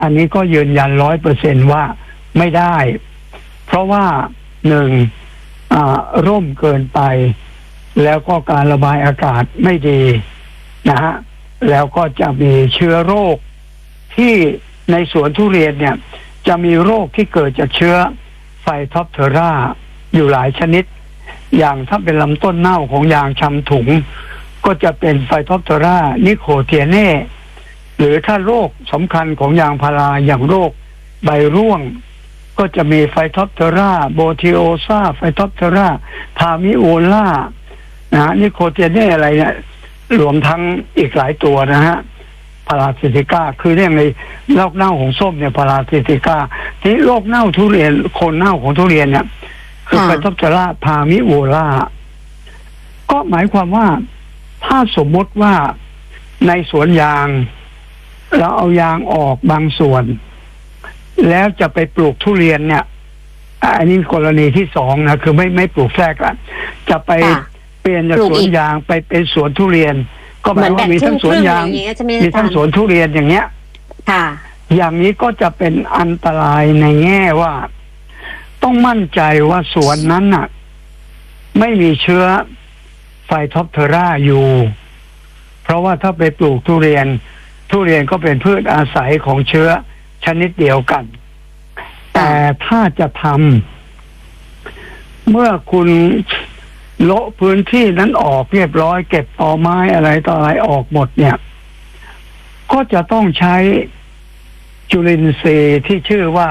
อันนี้ก็ยืนยัน100%ว่าไม่ได้ เพราะว่าหนึ่งร่มเกินไป แล้วก็การระบายอากาศไม่ดีนะฮะแล้วก็จะมีเชื้อโรคที่ในสวนทุเรียนเนี่ยจะมีโรคที่เกิดจากเชื้อไฟท็อปเทอร่าอยู่หลายชนิดอย่างถ้าเป็นลำต้นเน่าของยางชำถุงก็จะเป็นไฟท็อปเทอร่านิโคเทียเน่หรือถ้าโรคสำคัญของยางพาราอย่างโรคใบร่วงก็จะมีไฟท็อปเทอร่าโบทิโอซาไฟท็อปเทอร่าพามิโอล่านะนิโคเทียเน่อะไรเนี่ยรวมทั้งอีกหลายตัวนะฮะพาราซิติก้าคือเรื่องในโรคเน่าของส้มเนี่ยพาราซิติก้าที่โรคเน่าทุเรียนโคนเน่าของทุเรียนเนี่ยคือไฟท็อปเทอร่าพามิโอล่าก็หมายความว่าถ้าสมมติว่าในสวนยางเราเอายางออกบางส่วนแล้วจะไปปลูกทุเรียนเนี่ยอันนี้กรณีที่สองนะคือไม่ปลูกแทรกละจะไปเปลี่ยนจากสวนยางไปเป็นสวนทุเรียนก็หมายว่ามีทั้งสวนยางมีทั้งสวนทุเรียนอย่างเงี้ยอย่างนี้ก็จะเป็นอันตรายในแง่ว่าต้องมั่นใจว่าสวนนั้นน่ะไม่มีเชื้อไฟท็อปเทอร่าอยู่เพราะว่าถ้าไปปลูกทุเรียนก็เป็นพืชอาศัยของเชื้อชนิดเดียวกันแต่ถ้าจะทำเมื่อคุณโละพื้นที่นั้นออกเรียบร้อยเก็บตอไม้อะไรต่ออะไรออกหมดเนี่ยก็จะต้องใช้จุลินทรีย์ที่ชื่อว่า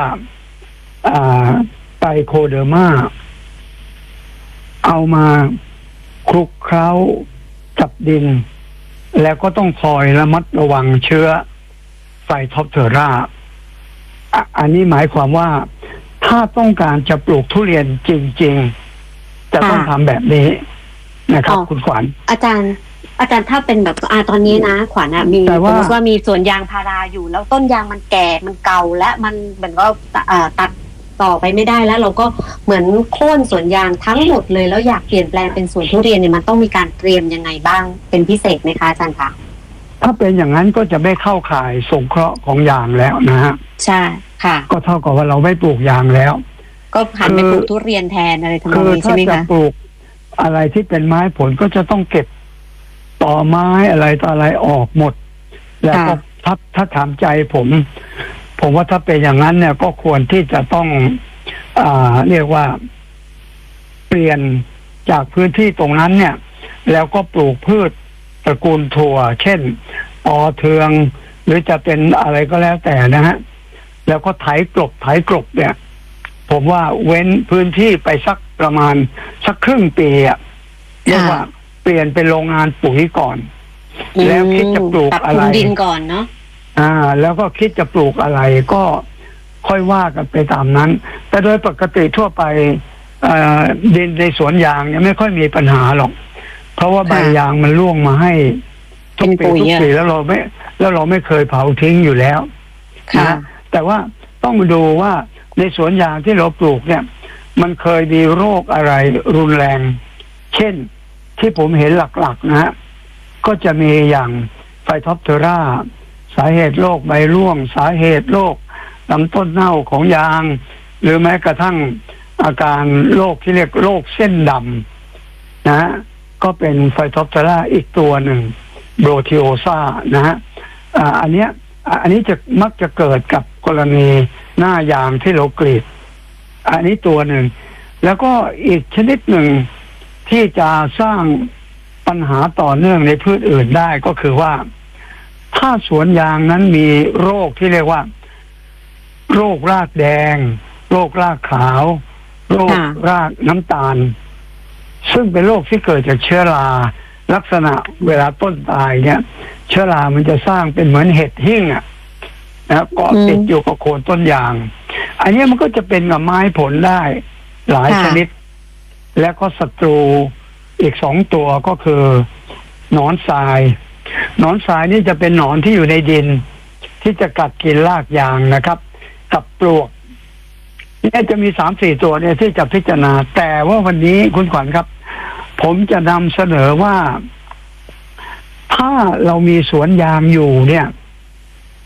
ไตรโคเดอร์มาเอามาคลุกเคล้ากับดินแล้วก็ต้องคอยระมัดระวังเชื้อไฟท็อปเทอร่าอันนี้หมายความว่าถ้าต้องการจะปลูกทุเรียนจริงๆจะต้องทำแบบนี้นะครับคุณขวัญอาจารย์ถ้าเป็นแบบตอนนี้นะขวัญมีสมมติว่ามีสวนยางพาราอยู่แล้วต้นยางมันแก่มันเก่าและมันเหมือนว่าตัดต่อไปไม่ได้แล้วเราก็เหมือนโค่นสวนยางทั้งหมดเลยแล้วอยากเปลี่ยนแปลงเป็นสวนทุเรียนเนี่ยมันต้องมีการเตรียมยังไงบ้างเป็นพิเศษไหมคะอาจารย์คะถ้าเป็นอย่างนั้นก็จะไม่เข้าข่ายสงเคราะห์ของยางแล้วนะฮะใช่ค่ะก็เท่ากับว่าเราไม่ปลูกยางแล้วก็หันไปปลูกทุเรียนแทนอะไรทำนองนี้ใช่ไหมคะถ้าจะปลูกอะไรที่เป็นไม้ผลก็จะต้องเก็บต่อไม้อะไรต่ออะไรออกหมดแล้วก็ถ้าถามใจผมว่าถ้าเป็นอย่างนั้นเนี่ยก็ควรที่จะต้องเรียกว่าเปลี่ยนจากพื้นที่ตรงนั้นเนี่ยแล้วก็ปลูกพืชตระกูลถั่วเช่นปอเทืองหรือจะเป็นอะไรก็แล้วแต่นะฮะแล้วก็ไถกลบเนี่ยผมว่าเว้นพื้นที่ไปสักประมาณสักครึ่งปีเรียกว่าเปลี่ยนเป็นโรงงานปุ๋ยก่อนแล้วคิดจะปลูกอะไรดินก่อนเนาะแล้วก็คิดจะปลูกอะไรก็ค่อยว่ากันไปตามนั้นแต่โดยปกติทั่วไปดินในสวนยางเนี่ยไม่ค่อยมีปัญหาหรอกเพราะว่าใบยางมันร่วงมาให้ทุกปีแล้วเราไม่เคยเผาทิ้งอยู่แล้วนะแต่ว่าต้องดูว่าในสวนยางที่เราปลูกเนี่ยมันเคยมีโรคอะไรรุนแรงเช่นที่ผมเห็นหลักๆนะฮะก็จะมีอย่างไฟท็อปเทอร่าสาเหตุโรคใบร่วงสาเหตุโรคลำต้นเน่าของยางหรือแม้กระทั่งอาการโรคที่เรียกโรคเส้นดำนะก็เป็นไฟท็อปเทอร่าอีกตัวหนึ่งโบทิโอซานะฮะอันนี้จะมักจะเกิดกับกรณีหน้ายางที่เรากรีดอันนี้ตัวหนึ่งแล้วก็อีกชนิดหนึ่งที่จะสร้างปัญหาต่อเนื่องในพืชอื่นได้ก็คือว่าถ้าสวนยางนั้นมีโรคที่เรียกว่าโรครากแดงโรครากขาวโรครากน้ำตาลซึ่งเป็นโรคที่เกิดจากเชื้อราลักษณะเวลาต้นตายเนี่ยเชื้อรามันจะสร้างเป็นเหมือนเห็ดหิ้งนะเกาะติดอยู่กับโคนต้นยางอันนี้มันก็จะเป็นกับไม้ผลได้หลายชนิดและก็ศัตรูอีก2ตัวก็คือหนอนทรายนี่จะเป็นหนอนที่อยู่ในดินที่จะกัดกินรากยางนะครับกับปลวกนี่จะมี 3-4 ตัวเนี่ยที่จะพิจารณาแต่ว่าวันนี้คุณขวัญครับผมจะนำเสนอว่าถ้าเรามีสวนยางอยู่เนี่ย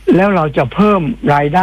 แล้วเราจะเพิ่มรายได้